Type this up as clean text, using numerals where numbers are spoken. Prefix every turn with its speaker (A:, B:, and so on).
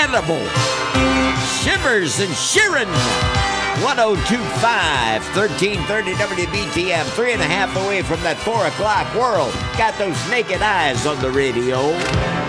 A: edible. Shivers and Sheeran. 1025, 1330 WBTM, 3.5 away from that 4 o'clock world. Got those naked eyes on the radio.